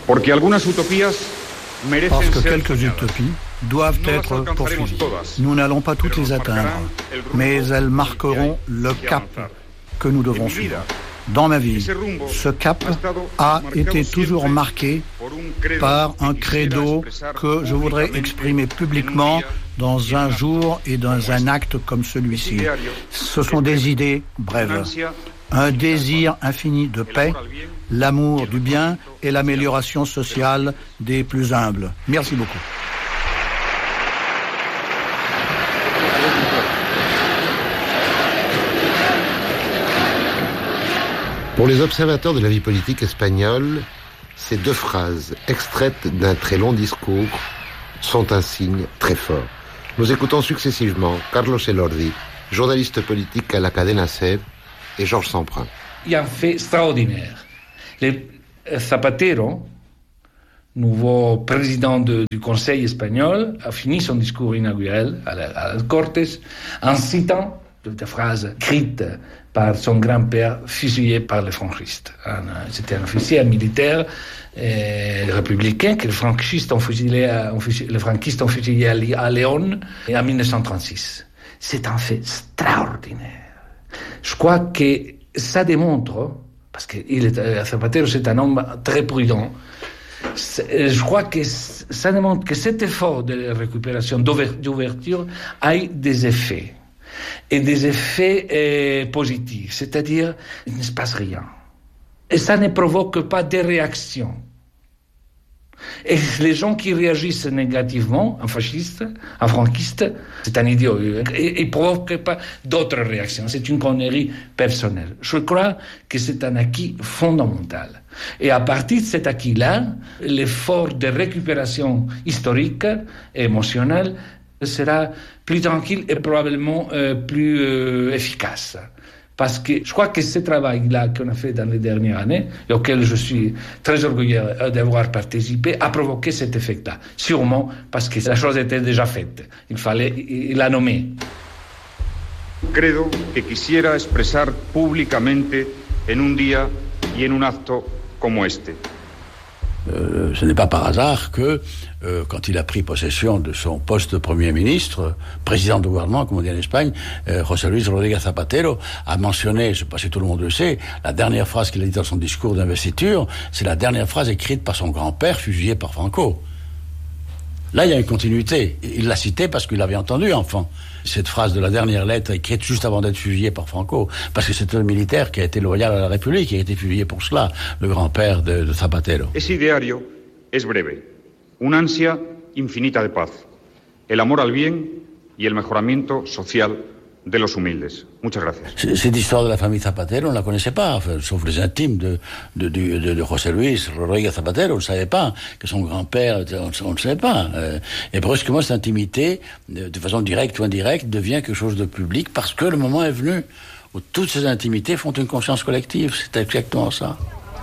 Parce que quelques utopies doivent être poursuivies. Nous n'allons pas toutes les atteindre, mais elles marqueront le cap que nous devons suivre. Dans ma vie, ce cap a été toujours marqué par un credo que je voudrais exprimer publiquement dans un jour et dans un acte comme celui-ci. Ce sont des idées brèves, un désir infini de paix, l'amour du bien et l'amélioration sociale des plus humbles. Merci beaucoup. Pour les observateurs de la vie politique espagnole, ces deux phrases, extraites d'un très long discours, sont un signe très fort. Nous écoutons successivement Carlos Elordi, journaliste politique à la Cadena SER, et Georges Semprun. Il y a un fait extraordinaire. Zapatero, nouveau président du Conseil espagnol, a fini son discours inaugural à la Cortes en citant des phrases écrites par son grand-père fusillé par les franquistes. C'était un officier militaire républicain que les franquistes ont fusillé à Léon en 1936. C'est un fait extraordinaire. Je crois que ça démontre, parce que Zapatero c'est un homme très prudent, je crois que ça démontre que cet effort de récupération, d'ouverture, a eu des effets. Et des effets positifs, c'est-à-dire il ne se passe rien. Et ça ne provoque pas des réactions. Et les gens qui réagissent négativement, un fasciste, un franquiste, c'est un idiot. Ils ne provoquent pas d'autres réactions. C'est une connerie personnelle. Je crois que c'est un acquis fondamental. Et à partir de cet acquis-là, l'effort de récupération historique et émotionnelle sera plus tranquille et probablement plus efficace. Parce que je crois que ce travail-là qu'on a fait dans les dernières années, et auquel je suis très orgueilleux d'avoir participé, a provoqué cet effet-là. Sûrement parce que la chose était déjà faite. Il fallait la nommer. Credo que quisiera expresar públicamente en un día y en un acto como este. Ce n'est pas par hasard que, quand il a pris possession de son poste de Premier ministre, président du gouvernement, comme on dit en Espagne, José Luis Rodríguez Zapatero a mentionné, je ne sais pas si tout le monde le sait, la dernière phrase qu'il a dit dans son discours d'investiture, c'est la dernière phrase écrite par son grand-père, fusillé par Franco. Là, il y a une continuité. Il l'a cité parce qu'il l'avait entendu, enfant. Cette phrase de la dernière lettre écrite juste avant d'être fusillé par Franco. Parce que c'est un militaire qui a été loyal à la République, qui a été fusillé pour cela, le grand-père de Zapatero. Ese ideario es breve. Una ansia infinita de paz. El amor al bien y el mejoramiento social de los humildes. Muchas gracias. Cette histoire de la famille Zapatero, on ne la connaissait pas, enfin, sauf les intimes de José Luis Rodríguez Zapatero. On ne savait pas que son grand-père, on ne savait pas. Et brusquement, cette intimité, de façon directe ou indirecte, devient quelque chose de public parce que le moment est venu où toutes ces intimités font une conscience collective. C'est exactement ça.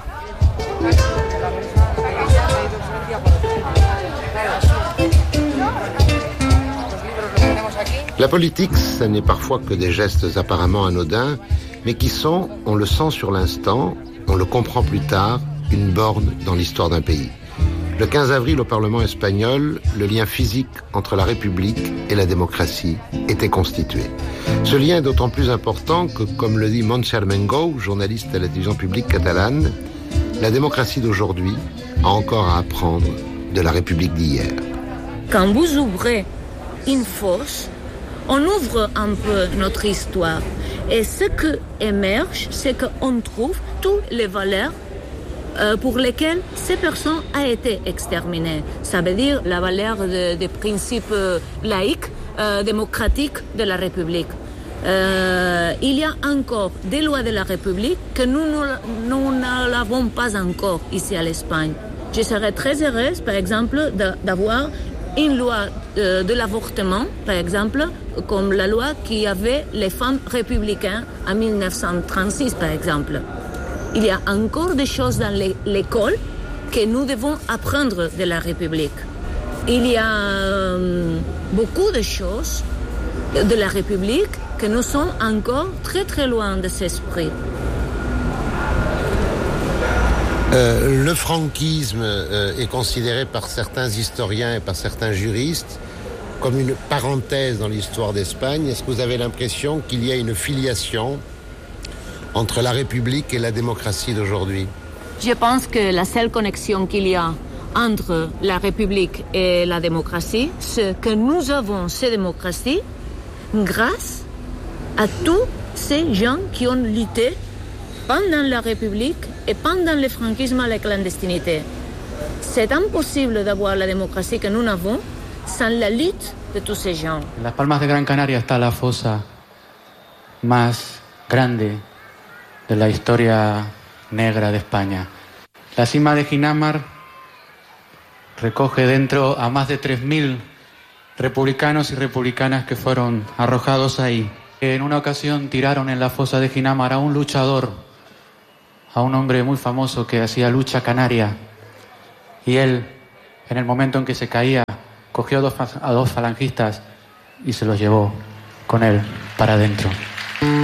La politique, ça n'est parfois que des gestes apparemment anodins, mais qui sont, on le sent sur l'instant, on le comprend plus tard, une borne dans l'histoire d'un pays. Le 15 avril, au Parlement espagnol, le lien physique entre la République et la démocratie était constitué. Ce lien est d'autant plus important que, comme le dit Montse Armengou, journaliste à la télévision publique catalane, la démocratie d'aujourd'hui a encore à apprendre de la République d'hier. Quand vous ouvrez une fosse, on ouvre un peu notre histoire. Et ce qui émerge, c'est qu'on trouve toutes les valeurs pour lesquelles ces personnes ont été exterminées. Ça veut dire la valeur des principes laïques, démocratiques de la République. Il y a encore des lois de la République que nous ne l'avons pas encore ici à l'Espagne. Je serais très heureuse, par exemple, d'avoir une loi de l'avortement, par exemple, comme la loi qui avait les femmes républicaines en 1936, par exemple. Il y a encore des choses dans l'école que nous devons apprendre de la République. Il y a beaucoup de choses de la République que nous sommes encore très très loin de cet esprit. Le franquisme est considéré par certains historiens et par certains juristes comme une parenthèse dans l'histoire d'Espagne. Est-ce que vous avez l'impression qu'il y a une filiation entre la République et la démocratie d'aujourd'hui? Je pense que la seule connexion qu'il y a entre la République et la démocratie, c'est que nous avons cette démocratie grâce à tous ces gens qui ont lutté pendant la République et pendant le franquisme à la clandestinité. C'est impossible d'avoir la démocratie que nous avons sans la lutte de tous ces gens. En Las Palmas de Gran Canaria está la fosa más grande de la historia negra de España. La cima de Ginamar recoge dentro a más de 3.000 republicanos y republicanas que fueron arrojados ahí. En una ocasión tiraron en la fosa de Ginamar a un luchador, a un hombre muy famoso que hacía lucha canaria, y él, en el momento en que se caía, cogió a dos falangistas y se los llevó con él para adentro.